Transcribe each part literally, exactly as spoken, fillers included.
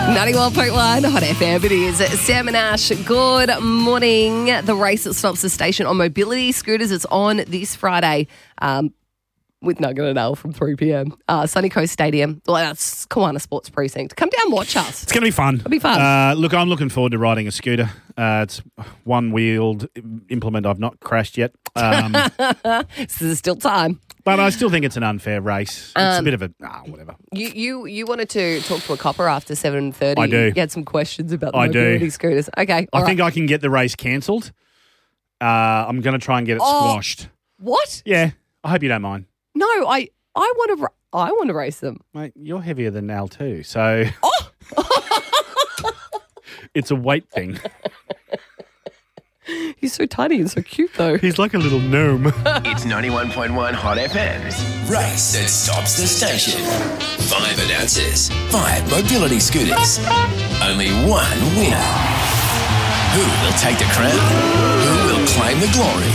ninety-one point one Hot F M. It is Sam and Ash. Good morning. The race that stops the station on mobility scooters. It's on this Friday um, with Nugget and Al from three p.m. Uh, Sunny Coast Stadium. Well, that's Kiwana Sports Precinct. Come down and watch us. It's going to be fun. It'll be fun. Uh, look, I'm looking forward to riding a scooter. Uh, it's one-wheeled implement. I've not crashed yet. Um, so there's still time. But I still think it's an unfair race. It's Um, a bit of a, ah, whatever. You you you wanted to talk to a copper after seven thirty. I do. You had some questions about the I do. mobility scooters. Okay. I all think right. I can get the race cancelled. Uh, I'm going to try and get it Oh. squashed. What? Yeah, I hope you don't mind. No, I I want to I want to race them. Mate, you're heavier than Al too, so Oh. it's a weight thing. He's so tiny and so cute though. He's like a little gnome. It's ninety-one point one Hot F M's race that stops the station. Five announcers, five mobility scooters, only one winner. Who will take the crown? Who will claim the glory?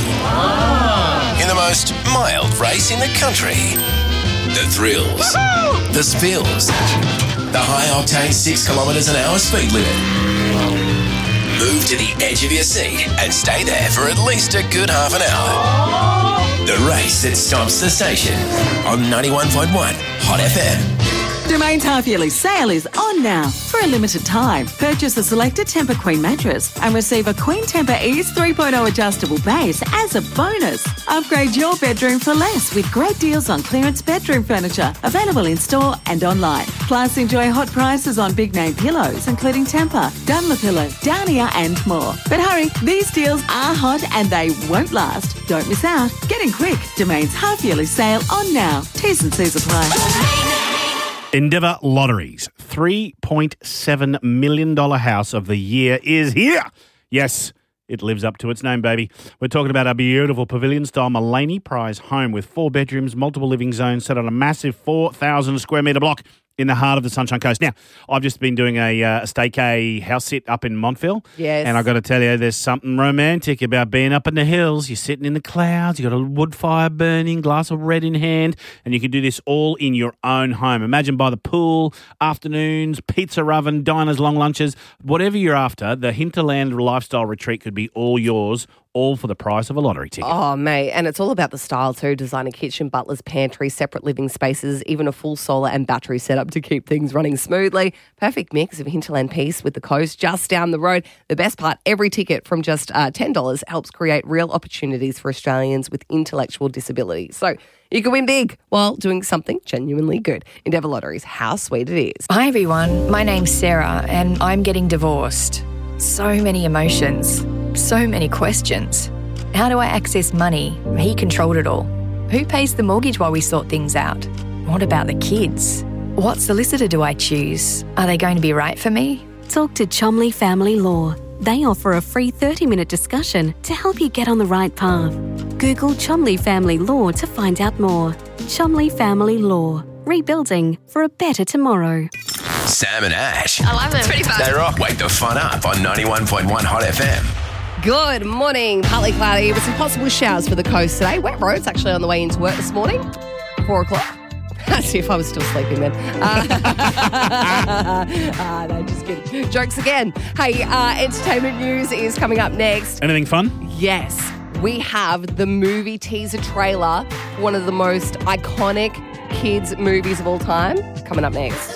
In the most mild race in the country. The thrills, the spills, the high-octane six kilometres an hour speed limit. Move to the edge of your seat and stay there for at least a good half an hour. The race that stops the station on ninety-one point one Hot F M. Domain's half-yearly sale is on now. For a limited time, purchase a selected Tempur Queen mattress and receive a Queen Tempur Ease three point oh adjustable base as a bonus. Upgrade your bedroom for less with great deals on clearance bedroom furniture, available in-store and online. Plus, enjoy hot prices on big-name pillows, including Tempur, Dunlopillow, Downier and more. But hurry, these deals are hot and they won't last. Don't miss out. Get in quick. Domain's half-yearly sale on now. T's and C's apply. Endeavour Lotteries three point seven million dollars house of the year is here. Yes, it lives up to its name, baby. We're talking about a beautiful pavilion-style Mullaney Prize home with four bedrooms, multiple living zones set on a massive four thousand square metre block in the heart of the Sunshine Coast. Now, I've just been doing a, uh, a staycay house sit up in Montville. Yes. And I've got to tell you, there's something romantic about being up in the hills. You're sitting in the clouds, you've got a wood fire burning, glass of red in hand, and you can do this all in your own home. Imagine by the pool, afternoons, pizza oven, diners, long lunches, whatever you're after, the Hinterland Lifestyle Retreat could be all yours, all for the price of a lottery ticket. Oh, mate. And it's all about the style too. Designer kitchen, butler's pantry, separate living spaces, even a full solar and battery setup to keep things running smoothly. Perfect mix of hinterland peace with the coast just down the road. The best part, every ticket from just uh, ten dollars helps create real opportunities for Australians with intellectual disabilities. So you can win big while doing something genuinely good. Endeavour Lotteries, how sweet it is. Hi everyone, my name's Sarah and I'm getting divorced. So many emotions, so many questions. How do I access money? He controlled it all. Who pays the mortgage while we sort things out? What about the kids? What solicitor do I choose? Are they going to be right for me? Talk to Chomley Family Law. They offer a free thirty-minute discussion to help you get on the right path. Google Chomley Family Law to find out more. Chomley Family Law. Rebuilding for a better tomorrow. Sam and Ash. I love it. It's pretty fun. They rock. Wake the fun up on ninety-one point one Hot F M. Good morning. Partly cloudy with some possible showers for the coast today. Wet roads actually on the way into work this morning. Four o'clock. Let's see if I was still sleeping then. Uh, uh, no, just kidding. Jokes again. Hey, uh, entertainment news is coming up next. Anything fun? Yes, we have the movie teaser trailer for one of the most iconic kids movies of all time coming up next.